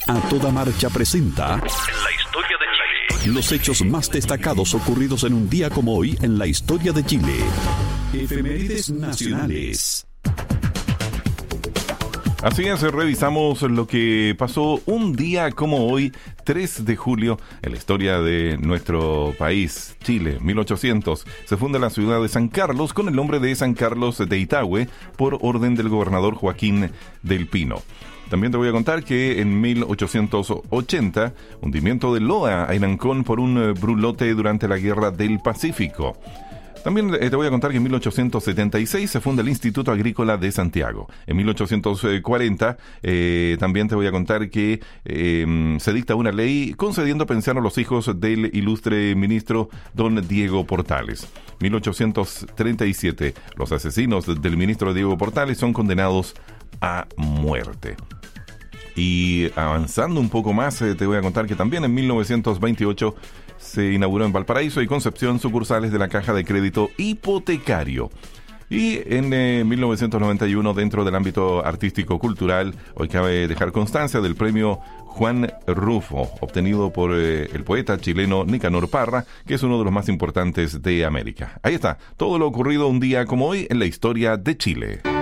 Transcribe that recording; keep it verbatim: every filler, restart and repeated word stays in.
A Toda Marcha presenta En la historia de Chile. Los hechos más destacados ocurridos en un día como hoy en la historia de Chile. Efemérides nacionales. Así es, revisamos lo que pasó un día como hoy, tres de julio, en la historia de nuestro país, Chile. mil ochocientos, se funda la ciudad de San Carlos con el nombre de San Carlos de Itahue por orden del gobernador Joaquín del Pino. También te voy a contar que en mil ochocientos ochenta, hundimiento de Loa en Ancón por un brulote durante la Guerra del Pacífico. También eh, te voy a contar que en mil ochocientos setenta y seis se funda el Instituto Agrícola de Santiago. En mil ochocientos cuarenta eh, también te voy a contar que eh, se dicta una ley concediendo pensión a los hijos del ilustre ministro don Diego Portales. mil ochocientos treinta y siete, los asesinos del ministro Diego Portales son condenados a muerte. Y avanzando un poco más, eh, te voy a contar que también en mil novecientos veintiocho se inauguró en Valparaíso y Concepción sucursales de la Caja de Crédito Hipotecario. Y en eh, mil novecientos noventa y uno, dentro del ámbito artístico-cultural, hoy cabe dejar constancia del premio Juan Rufo, obtenido por eh, el poeta chileno Nicanor Parra, que es uno de los más importantes de América. Ahí está, todo lo ocurrido un día como hoy en la historia de Chile.